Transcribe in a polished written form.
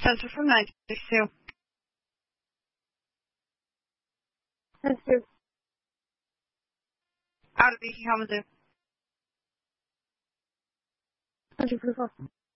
Spencer from 92. That's true. Out of the Kalamazoo. 144.